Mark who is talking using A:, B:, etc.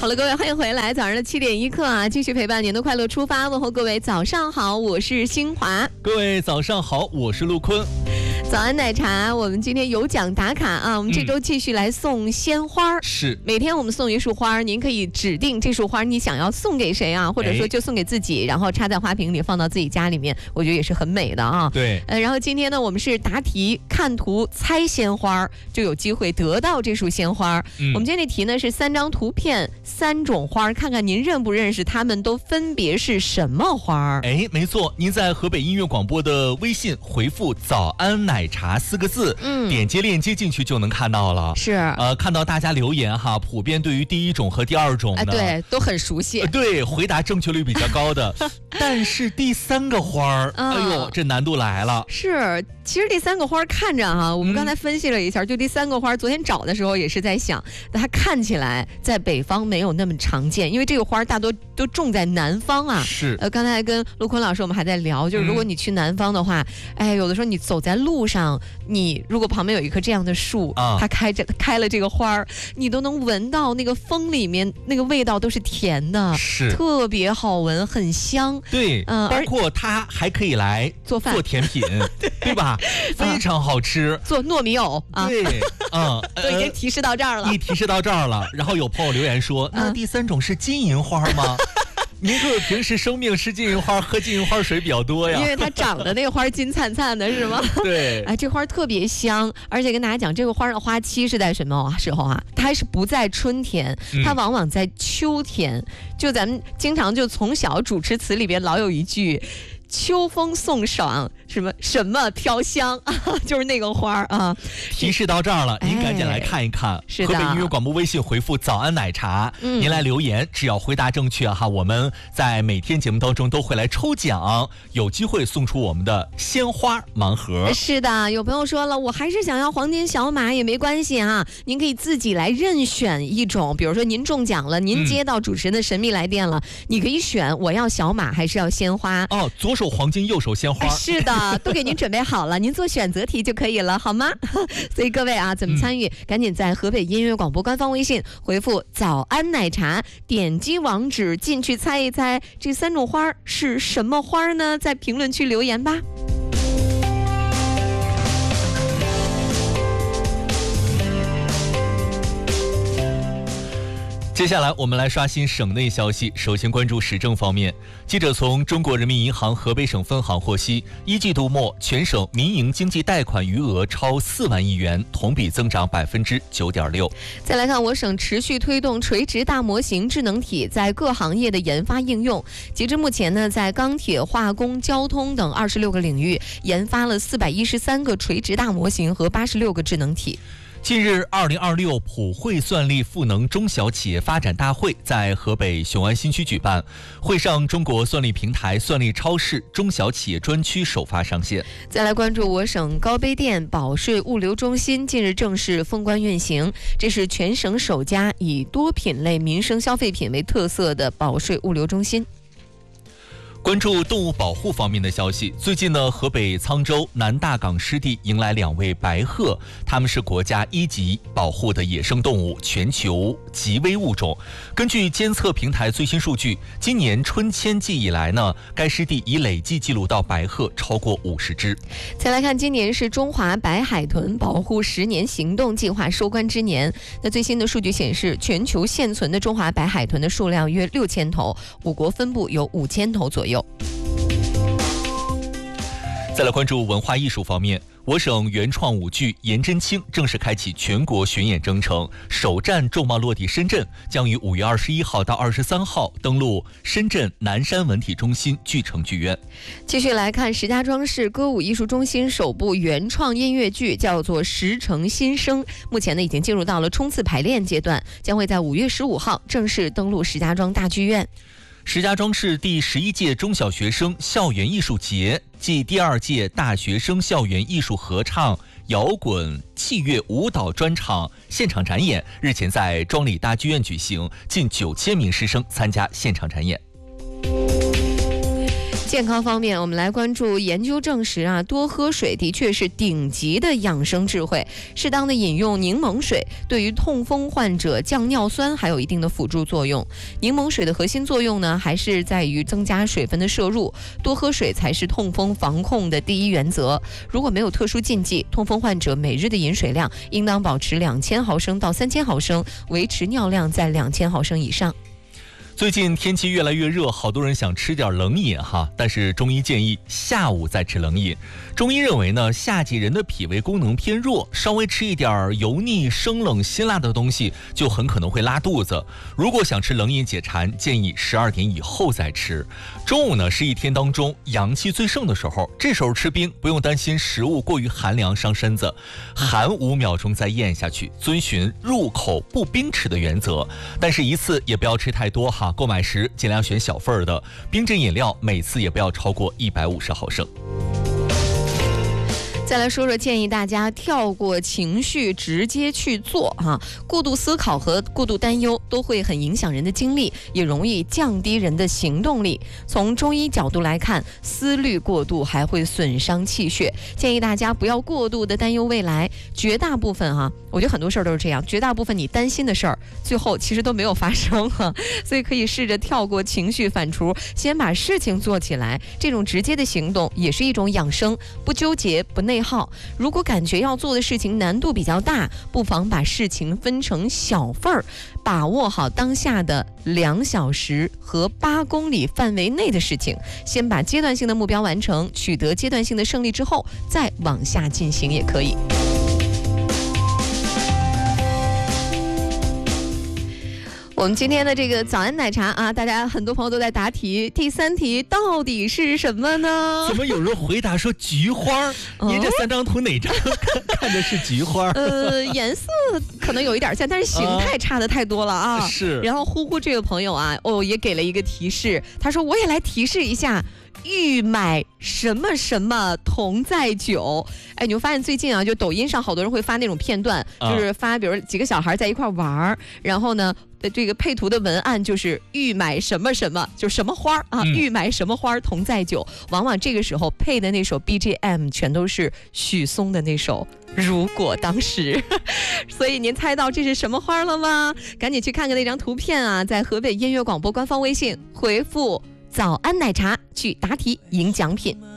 A: 好了，各位，欢迎回来，早上的7点1刻啊，继续陪伴您的快乐出发，问候各位早上好，我是新华。
B: 各位早上好，我是陆坤。
A: 早安奶茶，我们今天有奖打卡啊！我们这周继续来送鲜花，
B: 是
A: 每天我们送一束花，您可以指定这束花你想要送给谁啊，或者说就送给自己，然后插在花瓶里放到自己家里面，我觉得也是很美的啊。
B: 对，
A: 然后今天呢，我们是答题、看图、猜鲜花，就有机会得到这束鲜花。我们今天的题呢是3张图片，3种花，看看您认不认识它们都分别是什么花？
B: 哎，没错，您在河北音乐广播的微信回复“早安奶茶”4个字，点击链接进去就能看到了。
A: 是，
B: 看到大家留言哈，普遍对于第一种和第二种呢，
A: 对，都很熟悉。
B: 对，回答正确率比较高的，但是第3个花儿，哎呦，这难度来了。
A: 是，其实第3个花看着哈，我们刚才分析了一下，就第3个花，昨天找的时候也是在想，它看起来在北方没有那么常见，因为这个花大多都种在南方啊。
B: 是，
A: 刚才跟陆坤老师我们还在聊，就是如果你去南方的话，哎，有的时候你走在路上，你如果旁边有一棵这样的树，它开了这个花，你都能闻到那个风里面那个味道都是甜的，
B: 是
A: 特别好闻，很香。
B: 对，包括它还可以来
A: 做饭、
B: 做甜品，对吧？非常好吃，
A: 做糯米藕啊。
B: 对，
A: 都已经提示到这儿了。
B: 一提示到这儿了，然后有朋友留言说，那第3种是金银花吗？您是不是平时生病吃金银花，喝金银花水比较多呀？
A: 因为它长的那个花金灿灿的，是吗？
B: 对，
A: 哎，这花特别香，而且跟大家讲，这个花的花期是在什么时候啊？它还是不在春天，它往往在秋天。就咱们经常就从小主持词里边老有一句。秋风送爽，什么飘香啊，就是那个花啊。
B: 提示到这儿了，您赶紧来看一看。
A: 是的，
B: 河北音乐广播微信回复“早安奶茶”，您来留言，只要回答正确哈，我们在每天节目当中都会来抽奖，有机会送出我们的鲜花盲盒。
A: 是的，有朋友说了，我还是想要黄金小马也没关系啊，您可以自己来任选一种，比如说您中奖了，您接到主持人的神秘来电了，你可以选我要小马还是要鲜花。
B: 左手黄金，右手鲜花。
A: 是的，都给您准备好了，您做选择题就可以了，好吗？所以各位啊，怎么参与？赶紧在河北音乐广播官方微信回复“早安奶茶”，点击网址进去猜一猜，这3种花是什么花呢？在评论区留言吧。
B: 接下来我们来刷新省内消息，首先关注时政方面。记者从中国人民银行河北省分行获悉，1季度末全省民营经济贷款余额超4万亿元，同比增长9.6%。
A: 再来看，我省持续推动垂直大模型智能体在各行业的研发应用。截至目前呢，在钢铁、化工、交通等26个领域研发了413个垂直大模型和86个智能体。
B: 近日，2026普惠算力赋能中小企业发展大会在河北雄安新区举办。会上，中国算力平台算力超市中小企业专区首发上线。
A: 再来关注我省高碑店保税物流中心近日正式封关运行，这是全省首家以多品类民生消费品为特色的保税物流中心。
B: 关注动物保护方面的消息，最近呢，河北沧州南大港湿地迎来2位白鹤，它们是国家1级保护的野生动物，全球极危物种。根据监测平台最新数据，今年春迁季以来呢，该湿地已累计记录到白鹤超过50只。
A: 再来看，今年是中华白海豚保护10年行动计划收官之年。那最新的数据显示，全球现存的中华白海豚的数量约6000头，5国分布有5000头左右。
B: 再来关注文化艺术方面，我省原创舞剧《颜真卿》正式开启全国巡演征程，首站重磅落地深圳，将于5月21号到23号登陆深圳南山文体中心剧城剧院。
A: 继续来看，石家庄市歌舞艺术中心首部原创音乐剧叫做《十城新生》，目前呢已经进入到了冲刺排练阶段，将会在5月15号正式登陆石家庄大剧院。
B: 石家庄市第11届中小学生校园艺术节暨第2届大学生校园艺术合唱、摇滚、器乐舞蹈专场现场展演日前在庄里大剧院举行，近9000名师生参加现场展演。
A: 健康方面，我们来关注研究证实啊，多喝水的确是顶级的养生智慧。适当的饮用柠檬水，对于痛风患者降尿酸还有一定的辅助作用。柠檬水的核心作用呢，还是在于增加水分的摄入，多喝水才是痛风防控的第一原则。如果没有特殊禁忌，痛风患者每日的饮水量应当保持2000毫升到3000毫升，维持尿量在2000毫升以上。
B: 最近天气越来越热，好多人想吃点冷饮哈，但是中医建议下午再吃冷饮。中医认为呢，夏季人的脾胃功能偏弱，稍微吃一点油腻、生冷、辛辣的东西，就很可能会拉肚子。如果想吃冷饮解馋，建议12点以后再吃。中午呢是一天当中阳气最盛的时候，这时候吃冰，不用担心食物过于寒凉伤身子，含5秒钟再咽下去，遵循入口不冰吃的原则。但是一次也不要吃太多哈。购买时尽量选小份的冰镇饮料，每次也不要超过150毫升。
A: 再来说说建议大家跳过情绪直接去做过度思考和过度担忧都会很影响人的精力，也容易降低人的行动力。从中医角度来看，思虑过度还会损伤气血，建议大家不要过度的担忧未来。绝大部分我觉得很多事儿都是这样，绝大部分你担心的事儿最后其实都没有发生所以可以试着跳过情绪反刍，先把事情做起来。这种直接的行动也是一种养生，不纠结不内耗。如果感觉要做的事情难度比较大，不妨把事情分成小份儿，把握好当下的2小时和8公里范围内的事情，先把阶段性的目标完成，取得阶段性的胜利之后再往下进行也可以。我们今天的这个早安奶茶大家很多朋友都在答题。第3题到底是什么呢？
B: 怎么有人回答说菊花？您这3张图哪张看的是菊花？
A: 颜色可能有一点像，但是形态差的太多了
B: 是。
A: 然后呼呼这个朋友也给了一个提示，他说我也来提示一下。欲买什么什么同载酒，你会发现最近就抖音上好多人会发那种片段，就是发比如几个小孩在一块玩，然后呢这个配图的文案就是欲买什么什么，就什么花欲买什么花同载酒。往往这个时候配的那首 BGM 全都是许嵩的那首如果当时所以您猜到这是什么花了吗？赶紧去看看那张图片在河北音乐广播官方微信回复早安奶茶去答题赢奖品。